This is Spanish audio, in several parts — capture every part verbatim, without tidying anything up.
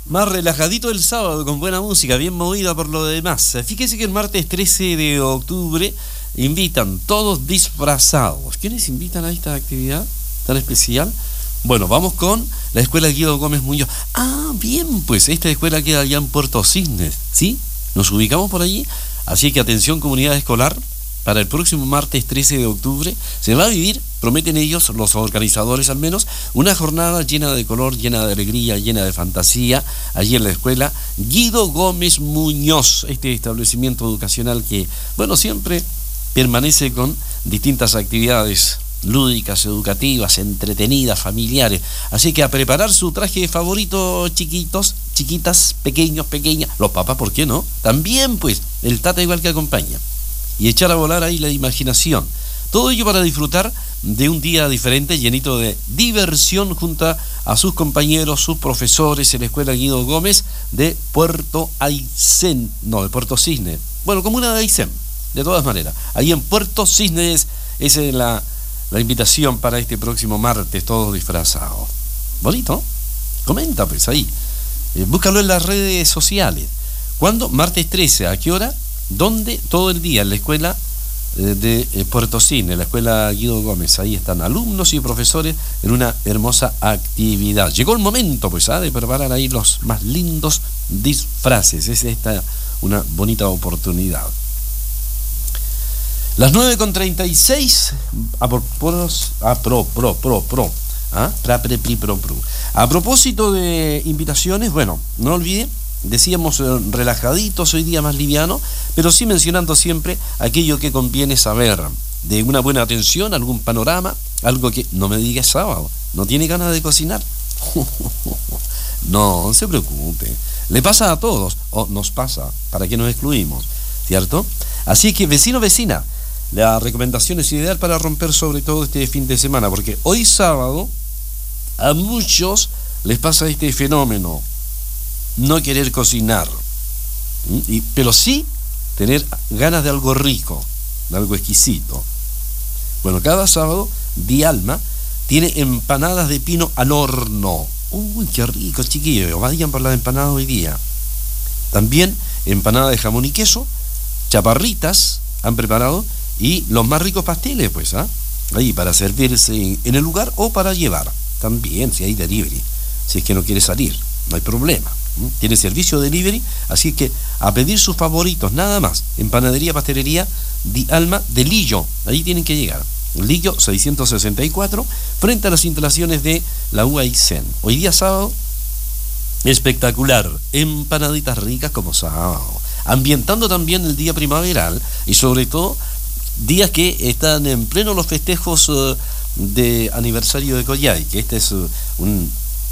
Más relajadito el sábado, con buena música, bien movida por lo demás. Fíjese que el martes trece de octubre invitan todos disfrazados. ¿Quiénes invitan a esta actividad tan especial? Bueno, vamos con la Escuela Guido Gómez Muñoz. Ah, bien, pues esta escuela queda allá en Puerto Cisnes, ¿sí? Nos ubicamos por allí, así que atención comunidad escolar. Para el próximo martes trece de octubre se va a vivir, prometen ellos, los organizadores al menos, una jornada llena de color, llena de alegría, llena de fantasía, allí en la escuela Guido Gómez Muñoz, este establecimiento educacional que, bueno, siempre permanece con distintas actividades lúdicas, educativas, entretenidas, familiares. Así que a preparar su traje favorito, chiquitos, chiquitas, pequeños, pequeñas, los papás, ¿por qué no? También, pues, el tata igual que acompaña. Y echar a volar ahí la imaginación. Todo ello para disfrutar de un día diferente, llenito de diversión junto a sus compañeros, sus profesores en la Escuela Guido Gómez de Puerto Aysén, no, de Puerto Cisnes. Bueno, comuna de Aysén, de todas maneras. Ahí en Puerto Cisnes, esa es la, la invitación para este próximo martes, todos disfrazados. Bonito, comenta pues ahí. Eh, búscalo en las redes sociales. ¿Cuándo? Martes trece, ¿a qué hora? ¿Dónde? Todo el día en la escuela de Puerto Cisnes, la escuela Guido Gómez. Ahí están alumnos y profesores en una hermosa actividad. Llegó el momento, pues, ¿ah? de preparar ahí los más lindos disfraces. Es esta una bonita oportunidad. Las nueve con treinta y seis, a pro, a pro, pro, pro, pro, ¿ah? Pra, pre, pri, pro, pro. A propósito de invitaciones, bueno, no olvide. Decíamos eh, relajaditos, hoy día más liviano, pero sí mencionando siempre aquello que conviene saber, de una buena atención, algún panorama, algo que no me diga sábado, no tiene ganas de cocinar. No, no se preocupe, le pasa a todos, o nos pasa, ¿para qué nos excluimos? ¿Cierto? Así que vecino, vecina, la recomendación es ideal para romper sobre todo este fin de semana, porque hoy sábado a muchos les pasa este fenómeno. No querer cocinar, y, pero sí tener ganas de algo rico, de algo exquisito. Bueno, cada sábado Dialma tiene empanadas de pino al horno. Uy, qué rico, chiquillos, vayan por las empanadas hoy día. También empanada de jamón y queso, chaparritas han preparado, y los más ricos pasteles, pues, ¿ah? Ahí para servirse en, en el lugar o para llevar. También, si hay delivery, si es que no quiere salir, no hay problema. Tiene servicio delivery, así que a pedir sus favoritos, nada más. En Panadería Pastelería Dialma de Lillo, ahí tienen que llegar. Lillo seiscientos sesenta y cuatro, frente a las instalaciones de la U Aysén. Hoy día sábado, espectacular, empanaditas ricas como sábado. Ambientando también el día primaveral y sobre todo días que están en pleno los festejos uh, de aniversario de Coyhai, que este es uh, un,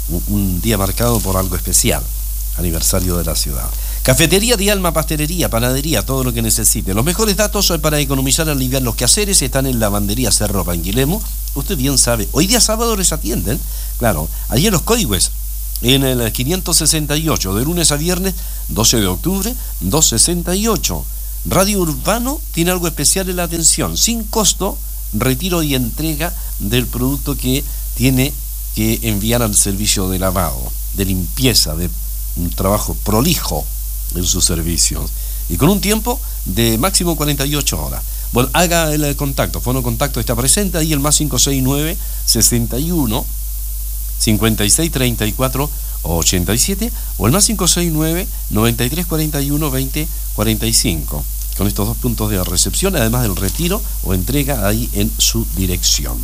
un día marcado por algo especial. Aniversario de la ciudad. Cafetería Dialma, pastelería, panadería, todo lo que necesite. Los mejores datos para economizar y aliviar los quehaceres están en Lavandería Cerro Panguilemo. Usted bien sabe, hoy día sábado les atienden, claro, allí en Los Coigües, en el quinientos sesenta y ocho, de lunes a viernes, doce de octubre, doscientos sesenta y ocho. Radio Urbano tiene algo especial en la atención, sin costo, retiro y entrega del producto que tiene que enviar al servicio de lavado, de limpieza, de un trabajo prolijo en sus servicios y con un tiempo de máximo cuarenta y ocho horas. Bueno, haga el contacto, fono contacto está presente ahí, el más cinco seis nueve, sesenta y uno, cincuenta y seis, treinta y cuatro, ochenta y siete o el más cinco seis nueve, noventa y tres, cuarenta y uno, veinte, cuarenta y cinco, con estos dos puntos de recepción, además del retiro o entrega ahí en su dirección.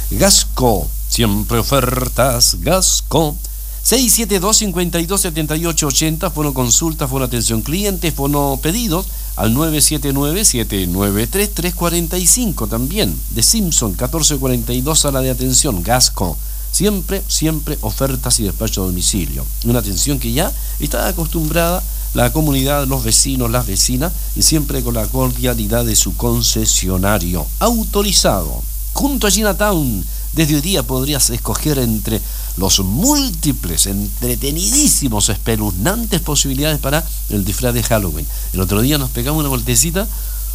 Gasco, siempre ofertas, Gasco. seis siete dos, cinco dos, siete ocho ocho cero, fono consulta, fono atención cliente, fono pedidos al nueve siete nueve, siete nueve tres, tres cuatro cinco, también de Simpson, catorce cuarenta y dos, sala de atención, Gasco. Siempre, siempre ofertas y despacho a domicilio. Una atención que ya está acostumbrada la comunidad, los vecinos, las vecinas, y siempre con la cordialidad de su concesionario autorizado. Junto a Chinatown, desde hoy día podrías escoger entre los múltiples, entretenidísimos, espeluznantes posibilidades para el disfraz de Halloween. El otro día nos pegamos una vueltecita.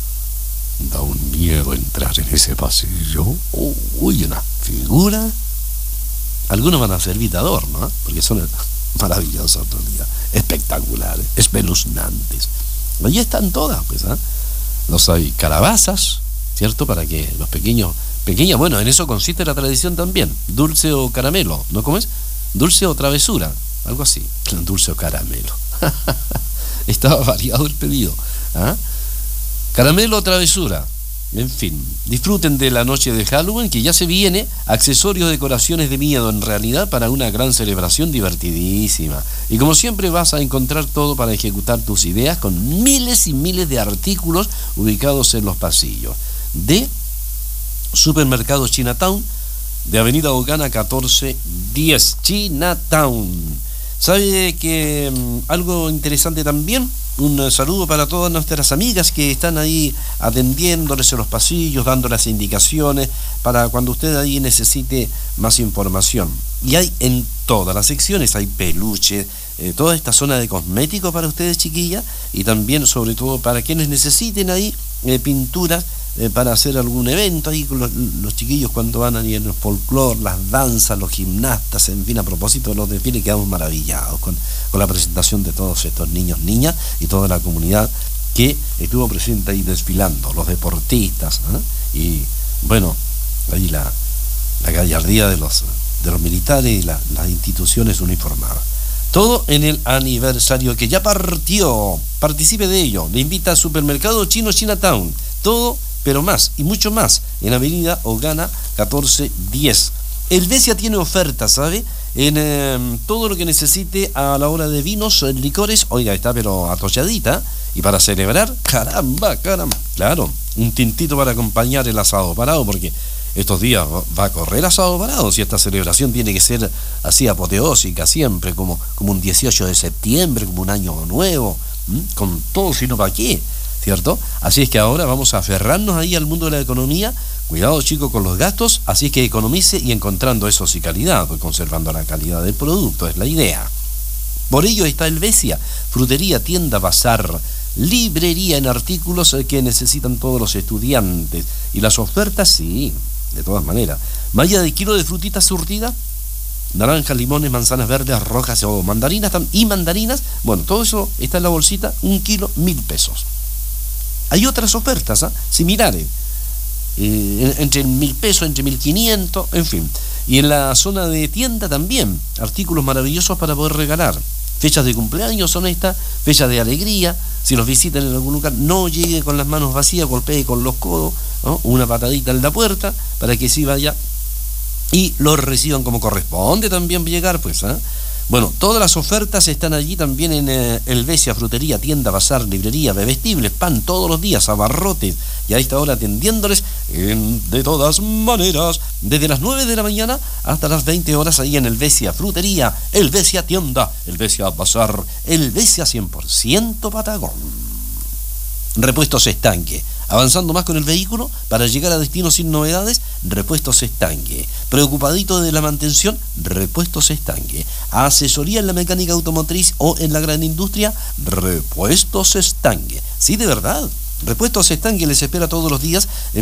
Da un miedo entrar en ese pasillo. Uy, una figura. Algunos van a servir de adorno, ¿eh? Porque son Maravilloso otro día. Espectaculares, espeluznantes. Allí están todas, pues, ¿eh? Los hay calabazas, ¿cierto? Para que los pequeños, pequeñas, bueno, en eso consiste la tradición también. Dulce o caramelo, ¿no comes? Dulce o travesura, algo así. Dulce o caramelo. Estaba variado el pedido. ¿Ah? Caramelo o travesura. En fin, disfruten de la noche de Halloween, que ya se viene. Accesorios, decoraciones de miedo, en realidad para una gran celebración divertidísima. Y como siempre vas a encontrar todo para ejecutar tus ideas, con miles y miles de artículos ubicados en los pasillos de Supermercado Chinatown, de Avenida Ogana catorce diez, Chinatown. ¿Sabe que um, algo interesante también? Un uh, saludo para todas nuestras amigas que están ahí atendiéndoles en los pasillos, dando las indicaciones para cuando usted ahí necesite más información. Y hay en todas las secciones, hay peluches, eh, toda esta zona de cosméticos para ustedes, chiquillas, y también sobre todo para quienes necesiten ahí eh, pinturas eh, para hacer algún evento ahí con los, los chiquillos cuando van ahí en el folclore, las danzas, los gimnastas, en fin, a propósito de los desfiles, quedamos maravillados con, con la presentación de todos estos niños, niñas y toda la comunidad que estuvo presente ahí desfilando, los deportistas, ¿eh? Y bueno, ahí la, la gallardía de los, de los militares y la, las instituciones uniformadas. Todo en el aniversario que ya partió. Participe de ello. Le invita a Supermercado Chino Chinatown. Todo, pero más y mucho más en Avenida Ogana catorce diez. Helvecia tiene ofertas, ¿sabe? En eh, todo lo que necesite a la hora de vinos, licores. Oiga, está pero atolladita. Y para celebrar, caramba, caramba. Claro, un tintito para acompañar el asado parado, porque estos días va a correr asado parado, si esta celebración tiene que ser así apoteósica siempre, como, como un dieciocho de septiembre, como un año nuevo, ¿m? Con todo, sino para qué, ¿cierto? Así es que ahora vamos a aferrarnos ahí al mundo de la economía. Cuidado, chicos, con los gastos, así es que economice y encontrando eso sí calidad, conservando la calidad del producto, es la idea. Por ello está Helvecia, frutería, tienda, bazar, librería en artículos que necesitan todos los estudiantes. Y las ofertas, sí, de todas maneras. Malla de kilo de frutitas surtida, naranjas, limones, manzanas verdes, rojas o mandarinas y mandarinas. Bueno, todo eso está en la bolsita, un kilo, mil pesos. Hay otras ofertas, ¿eh? similares, eh, entre mil pesos, entre mil quinientos, en fin. Y en la zona de tienda también, artículos maravillosos para poder regalar. Fechas de cumpleaños son estas, fechas de alegría. Si los visitan en algún lugar, no llegue con las manos vacías, golpee con los codos, ¿no? Una patadita en la puerta para que sí vaya y los reciban como corresponde también llegar, pues, ¿eh? Bueno, todas las ofertas están allí también en eh, Helvecia, frutería, tienda, bazar, librería, bebestibles, pan todos los días, abarrotes, y a esta hora atendiéndoles en, de todas maneras, desde las nueve de la mañana hasta las veinte horas ahí en Helvecia, frutería, Helvecia, tienda, Helvecia, bazar, Helvecia cien por ciento Patagón. Repuestos Estanque. Avanzando más con el vehículo, para llegar a destino sin novedades, Repuestos Estanque. Preocupadito de la mantención, Repuestos Estanque. Asesoría en la mecánica automotriz o en la gran industria, Repuestos Estanque. Sí, de verdad. Repuestos Estanque les espera todos los días en